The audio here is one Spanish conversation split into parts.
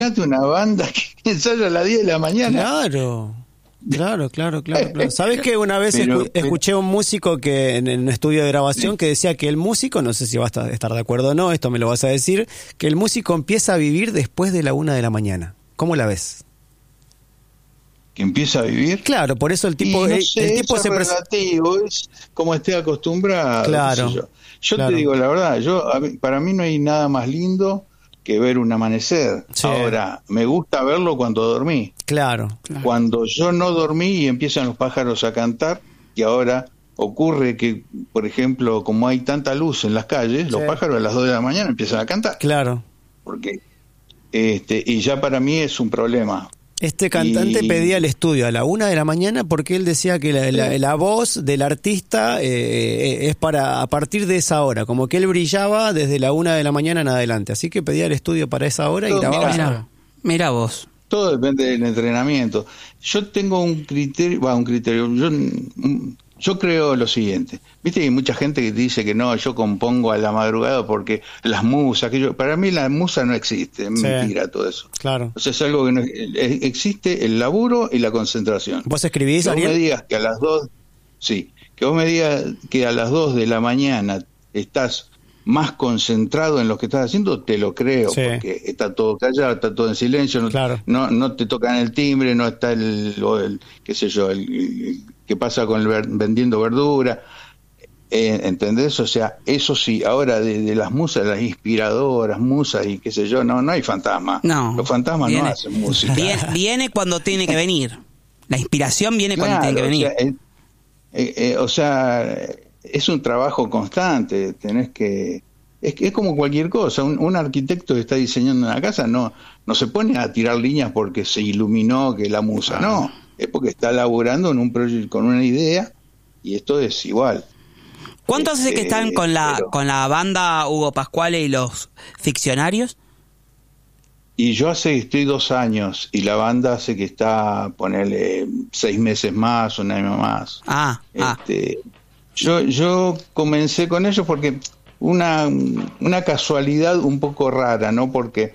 una banda que ensaya a las 10 de la mañana. Claro. ¿Sabés que una vez escuché a un músico que en un estudio de grabación que decía que el músico, no sé si vas a estar de acuerdo o no, esto me lo vas a decir, que el músico empieza a vivir después de la 1 de la mañana? ¿Cómo la ves? ¿Que empieza a vivir? Claro, por eso el tipo es relativo, es como esté acostumbrado. Claro. Yo te digo la verdad, para mí no hay nada más lindo que ver un amanecer. Sí. Ahora, me gusta verlo cuando dormí. Claro. Cuando yo no dormí y empiezan los pájaros a cantar, y ahora ocurre que, por ejemplo, como hay tanta luz en las calles, los pájaros a las 2 de la mañana empiezan a cantar. Claro. Porque y ya para mí es un problema. Este cantante pedía el estudio a la 1 de la mañana porque él decía que la voz del artista es a partir de esa hora, como que él brillaba desde la 1 de la mañana en adelante, así que pedía el estudio para esa hora y grababa. Mirá vos. Todo depende del entrenamiento. Yo tengo un criterio, yo creo lo siguiente. Viste que hay mucha gente que dice que no, yo compongo a la madrugada porque las musas, para mí la musa no existe, es mentira todo eso. Claro. O sea, es algo que no existe, el laburo y la concentración. ¿Vos escribís, Ariel? Que vos me digas que a las 2, que vos me digas que a las 2 de la mañana estás más concentrado en lo que estás haciendo, te lo creo, porque está todo callado, está todo en silencio, no te tocan el timbre, no está el qué sé yo, el que pasa con vendiendo verdura, ¿entendés? O sea, eso sí, ahora de las musas, las inspiradoras, musas y qué sé yo, no hay fantasma. No. Los fantasmas no hacen música. Viene cuando tiene que venir. La inspiración viene cuando tiene que venir. O sea, es un trabajo constante, tenés que... Es como cualquier cosa, un arquitecto que está diseñando una casa no se pone a tirar líneas porque se iluminó que la musa, no, es porque está laburando en un proyecto con una idea, y esto es igual. ¿Cuánto hace que están con la banda Hugo Pascuale y los Ficcionarios? Y yo estoy 2 años, y la banda hace que está, ponele 6 meses más, un año más. Yo comencé con ellos porque una casualidad un poco rara, ¿no? Porque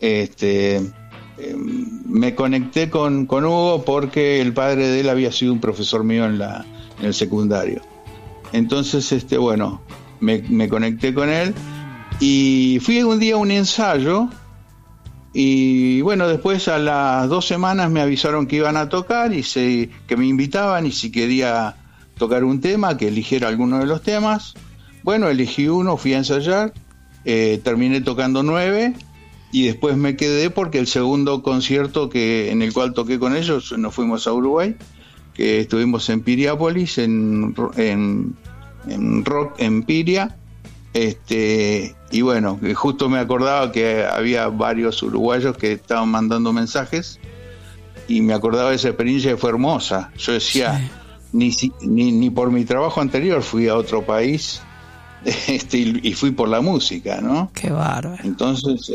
me conecté con Hugo porque el padre de él había sido un profesor mío en el secundario. Entonces, me conecté con él y fui un día a un ensayo, y después a las 2 semanas me avisaron que iban a tocar y que me invitaban, y si quería tocar un tema, que eligiera alguno de los temas. Elegí uno, fui a ensayar, terminé tocando 9, y después me quedé porque el segundo concierto en el cual toqué con ellos, nos fuimos a Uruguay, que estuvimos en Piriápolis, en Rock Empiria, y justo me acordaba que había varios uruguayos que estaban mandando mensajes, y me acordaba de esa experiencia que fue hermosa. Yo decía, ni por mi trabajo anterior fui a otro país, y fui por la música, ¿no? Qué bárbaro. Entonces,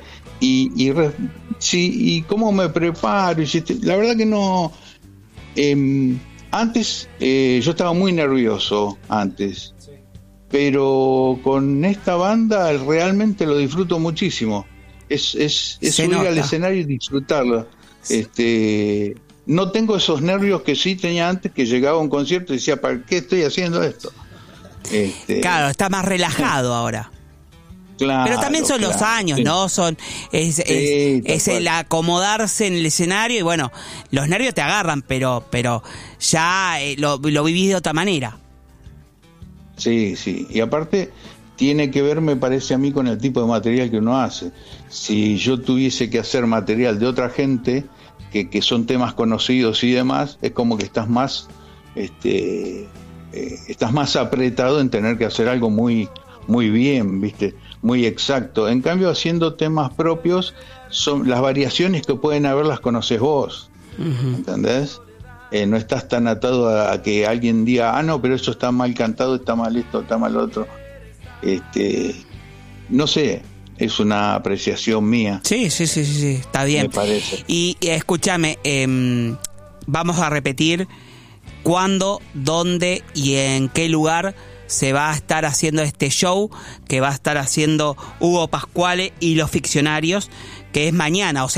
y cómo me preparo, la verdad que no. Antes yo estaba muy nervioso antes, pero con esta banda realmente lo disfruto muchísimo. Es subir al escenario y disfrutarlo. No tengo esos nervios que sí tenía antes, que llegaba a un concierto y decía, ¿para qué estoy haciendo esto? Claro, está más relajado ahora. Claro, pero también son los años, ¿no? Es el acomodarse en el escenario, y los nervios te agarran, pero ya lo vivís de otra manera. Sí, y aparte tiene que ver, me parece a mí, con el tipo de material que uno hace. Si yo tuviese que hacer material de otra gente, que son temas conocidos y demás, es como que estás más apretado en tener que hacer algo muy, muy bien, ¿viste? Muy exacto. En cambio, haciendo temas propios, las variaciones que pueden haber las conoces vos. ¿Entendés? No estás tan atado a que alguien diga, no, pero eso está mal cantado, está mal esto, está mal otro. No sé, es una apreciación mía. Sí, está bien. Me parece. Y escúchame, vamos a repetir cuándo, dónde y en qué lugar se va a estar haciendo este show que va a estar haciendo Hugo Pasquale y los Ficcionarios, que es mañana, o sea,